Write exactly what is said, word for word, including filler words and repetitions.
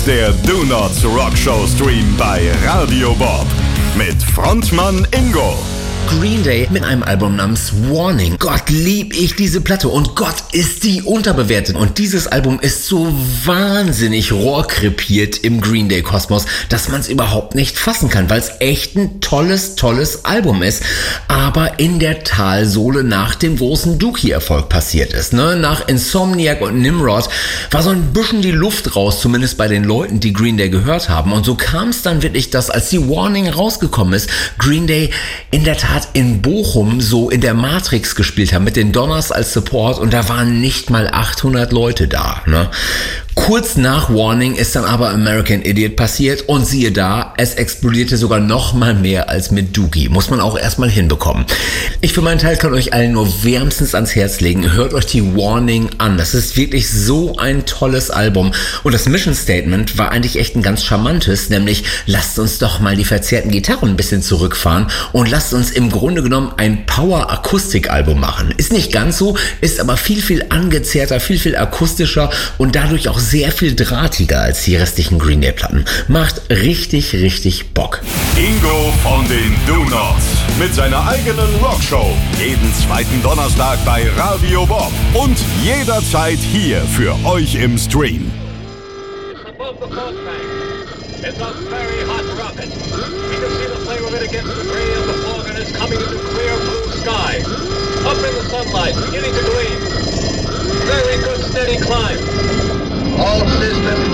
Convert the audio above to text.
der Do Nots Rock Show Stream bei Radio Bob mit Frontmann Ingo. Green Day mit einem Album namens Warning. Gott, lieb ich diese Platte und Gott ist die unterbewertet. Und dieses Album ist so wahnsinnig rohrkrepiert im Green Day Kosmos, dass man es überhaupt nicht fassen kann, weil es echt ein tolles, tolles Album ist. Aber in der Talsohle nach dem großen Dookie-Erfolg passiert ist. Ne? Nach Insomniac und Nimrod war so ein bisschen die Luft raus, zumindest bei den Leuten, die Green Day gehört haben. Und so kam es dann wirklich, dass als die Warning rausgekommen ist, Green Day in der Tat in Bochum so in der Matrix gespielt haben, mit den Donners als Support und da waren nicht mal achthundert Leute da. Ne? Kurz nach Warning ist dann aber American Idiot passiert und siehe da, es explodierte sogar noch mal mehr als mit Dookie. Muss man auch erstmal hinbekommen. Ich für meinen Teil kann euch allen nur wärmstens ans Herz legen. Hört euch die Warning an. Das ist wirklich so ein tolles Album. Und das Mission Statement war eigentlich echt ein ganz charmantes, nämlich lasst uns doch mal die verzerrten Gitarren ein bisschen zurückfahren und lasst uns im Grunde genommen ein Power-Akustik-Album machen. Ist nicht ganz so, ist aber viel, viel angezerrter, viel, viel akustischer und dadurch auch sehr viel drahtiger als die restlichen Green Day Platten. Macht richtig, richtig Bock. Ingo von den Do Nots mit seiner eigenen Rockshow. Jeden zweiten Donnerstag bei Radio Bob und jederzeit hier für euch im Stream. It's a very hot rocket. You can see the flame of it against the gray of the fog and it's coming into clear blue sky. Up in the sunlight, beginning to gleam. Very good steady climb. All systems